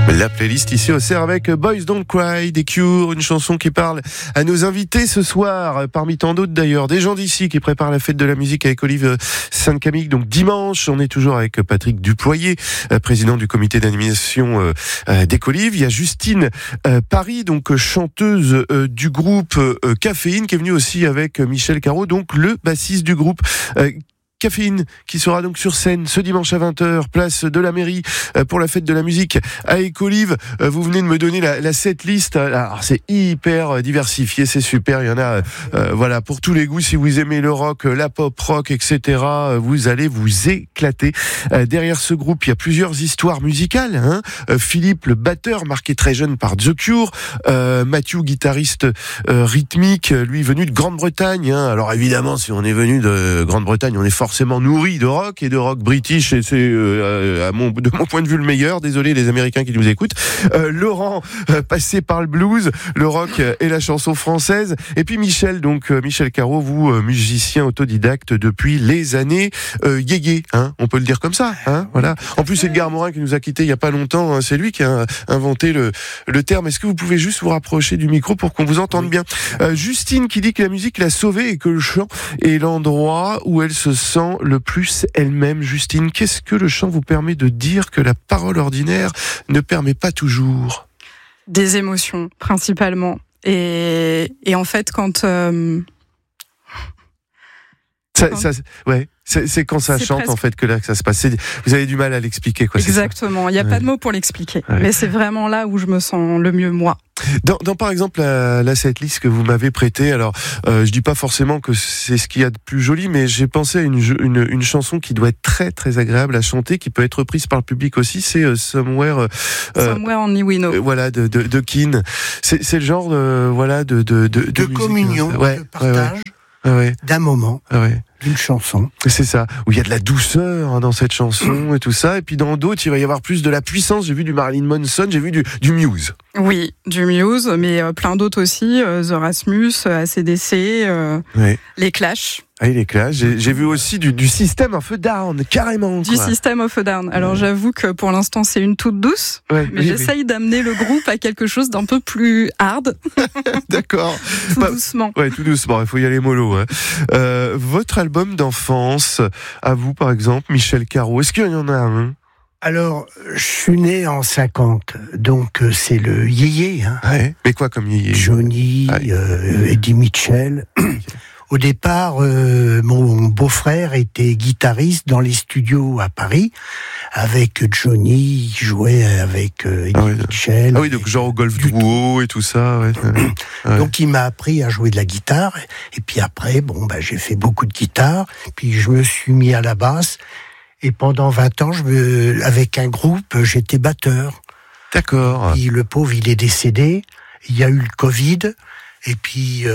La playlist ici au CER avec Boys Don't Cry, des Cure, une chanson qui parle à nos invités ce soir, parmi tant d'autres d'ailleurs, des gens d'ici qui préparent la fête de la musique avec Olive Sainte-Camille. Donc dimanche, on est toujours avec Patrick Duployer, président du comité d'animation d'Ecolive. Il y a Justine Paris, donc chanteuse du groupe Caféine, qui est venue aussi avec Michel Carreau, donc le bassiste du groupe. Caféine, qui sera donc sur scène ce dimanche à 20h, place de la mairie, pour la fête de la musique à Ecolive. Vous venez de me donner la setlist. Alors, c'est hyper diversifié, c'est super. Il y en a, voilà, pour tous les goûts. Si vous aimez le rock, la pop rock, etc., vous allez vous éclater. Derrière ce groupe, il y a plusieurs histoires musicales, hein. Philippe, le batteur, marqué très jeune par The Cure. Mathieu, guitariste rythmique, lui venu de Grande-Bretagne, hein. Alors évidemment, si on est venu de Grande-Bretagne, on est forcément nourri de rock et de rock british, et c'est de mon point de vue le meilleur. Désolé les Américains qui nous écoutent. Laurent, passé par le blues, le rock et la chanson française. Et puis Michel, donc Michel Carreau, vous musicien autodidacte depuis les années yéyé, hein, on peut le dire comme ça, hein, voilà. En plus c'est Edgar Morin qui nous a quittés il y a pas longtemps, hein, c'est lui qui a inventé le terme. Est-ce que vous pouvez juste vous rapprocher du micro pour qu'on vous entende bien? Justine qui dit que la musique l'a sauvée et que le chant est l'endroit où elle se sent le plus elle-même. Justine, qu'est-ce que le chant vous permet de dire que la parole ordinaire ne permet pas toujours? Des émotions, principalement. Et en fait, quand... C'est quand ça chante, en fait, que là que ça se passe. Vous avez du mal à l'expliquer, quoi. Exactement. Il n'y a pas de mots pour l'expliquer. Ouais. Mais c'est vraiment là où je me sens le mieux, moi. Dans par exemple, la setlist que vous m'avez prêtée, alors, je dis pas forcément que c'est ce qu'il y a de plus joli, mais j'ai pensé à une chanson qui doit être très, très agréable à chanter, qui peut être reprise par le public aussi, c'est Somewhere Only We Know. Voilà, de Keane. C'est le genre, voilà, de communion, de partage. D'un moment, d'une chanson. C'est ça, où il y a de la douceur, hein, dans cette chanson et tout ça, et puis dans d'autres, il va y avoir plus de la puissance. J'ai vu du Marilyn Manson, j'ai vu du Muse. Oui, du Muse, mais plein d'autres aussi, The Rasmus, AC/DC, les Clash. Ah, les Clash. J'ai vu aussi du System of a Down, carrément. Du System of a Down. Alors j'avoue que pour l'instant c'est une toute douce, mais j'essaye d'amener le groupe à quelque chose d'un peu plus hard. D'accord. Tout doucement. Ouais, tout doucement, il faut y aller mollo. Hein. Votre album d'enfance, à vous par exemple, Michel Carreau, est-ce qu'il y en a un? Alors, je suis né en 50, donc c'est le yéyé. Hein. Ouais. Mais quoi comme yéyé? Johnny, Eddie Mitchell. Au départ, mon beau-frère était guitariste dans les studios à Paris, avec Johnny, il jouait avec Eddie Mitchell. Ah oui, donc genre au golf duo et tout ça. Ouais. Donc il m'a appris à jouer de la guitare, et puis après, j'ai fait beaucoup de guitare, puis je me suis mis à la basse, et pendant 20 ans, avec un groupe, j'étais batteur. D'accord. Puis le pauvre, il est décédé, il y a eu le Covid, et puis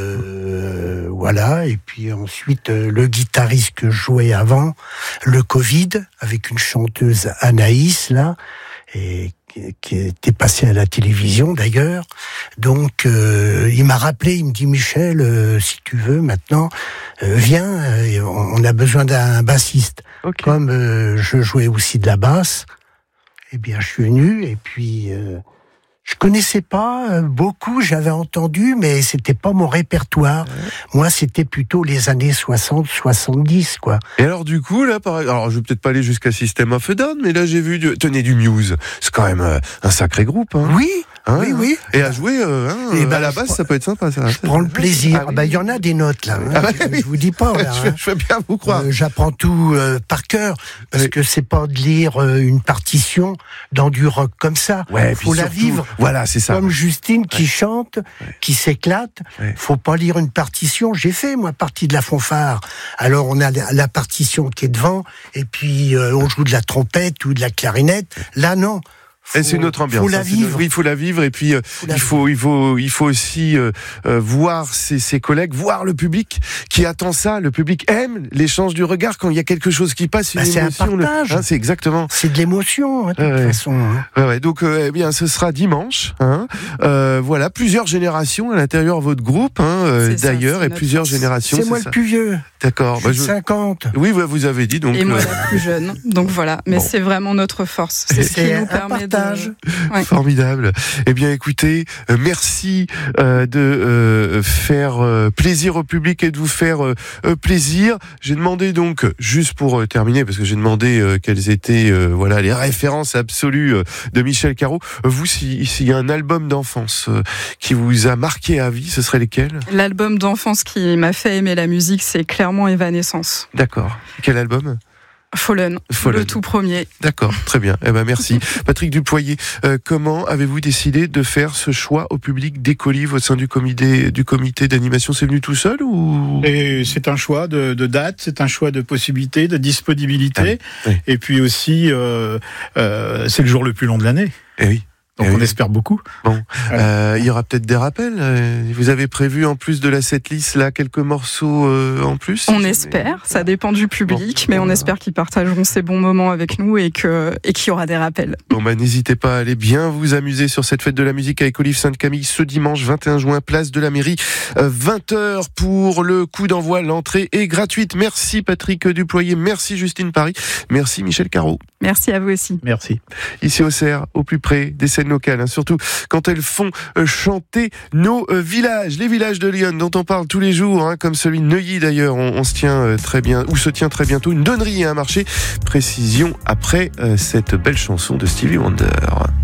voilà, et puis ensuite le guitariste que je jouais avant, le Covid, avec une chanteuse Anaïs là, et qui était passée à la télévision d'ailleurs. Donc il m'a rappelé, il me dit Michel, si tu veux maintenant, viens, on a besoin d'un bassiste. Okay. Comme je jouais aussi de la basse, eh bien je suis venu, et puis je connaissais pas beaucoup, j'avais entendu, mais c'était pas mon répertoire. Moi, c'était plutôt les années 60, 70, quoi. Et alors, du coup, là, alors, je vais peut-être pas aller jusqu'à System of a Down, mais là, j'ai vu tenez, du Muse. C'est quand même un sacré groupe, hein. Oui. Hein, oui. Et à jouer, à la basse, ça peut être sympa, ça. Je prends le plaisir. Il y en a des notes, là. Je vous dis pas, là. Je veux bien vous croire. J'apprends tout par cœur, parce que c'est pas de lire une partition dans du rock comme ça. Faut la vivre. Voilà, c'est ça. Comme Justine qui chante, qui s'éclate. Faut pas lire une partition. J'ai fait, moi, partie de la fanfare. Alors, on a la partition qui est devant, et puis on joue de la trompette ou de la clarinette. Là, non. C'est une autre ambiance. Faut la vivre. Il faut la vivre, et puis il faut aussi voir ses collègues, voir le public qui attend ça. Le public aime l'échange du regard quand il y a quelque chose qui passe. Une émotion, c'est un partage. C'est exactement. C'est de l'émotion, de toute façon. Donc, bien, ce sera dimanche. Voilà, plusieurs générations à l'intérieur de votre groupe, d'ailleurs, et plusieurs générations. C'est moi le plus vieux. D'accord. 50. Oui, vous avez dit donc. Et moi la plus jeune. Donc voilà. Mais c'est vraiment notre force. C'est ce qui nous permet partage. Ouais. Formidable. Eh bien, écoutez, merci de faire plaisir au public et de vous faire plaisir. J'ai demandé donc, juste pour terminer, parce que j'ai demandé quelles étaient voilà les références absolues de Michel Carreau. Vous, s'il y a un album d'enfance qui vous a marqué à vie, ce serait lesquels ? L'album d'enfance qui m'a fait aimer la musique, c'est clairement Evanescence. D'accord. Quel album ? Fallen, le tout premier. D'accord, très bien. Eh ben merci. Patrick Dupoyer, comment avez-vous décidé de faire ce choix au public d'Ecolive au sein du comité d'animation ? C'est venu tout seul ou ? Et c'est un choix de date, c'est un choix de possibilité, de disponibilité, oui. Et puis aussi c'est le jour le plus long de l'année. Eh oui. Donc on espère beaucoup. Bon, il y aura peut-être des rappels. Vous avez prévu en plus de la setlist là quelques morceaux en plus ? On espère, ça dépend du public, mais on espère qu'ils partageront ces bons moments avec nous et qu'il y aura des rappels. Bon n'hésitez pas à aller bien vous amuser sur cette fête de la musique à Ecolive Sainte-Camille ce dimanche 21 juin, place de la Mairie, 20h pour le coup d'envoi. L'entrée est gratuite. Merci Patrick Dupoyer, merci Justine Paris, merci Michel Carreau. Merci à vous aussi. Merci. Ici au Cerf, au plus près des scènes locales, surtout quand elles font chanter nos villages, les villages de Lyon dont on parle tous les jours, comme celui de Neuilly d'ailleurs. On se tient très bien, ou se tient très bientôt une donnerie et un marché. Précision après cette belle chanson de Stevie Wonder.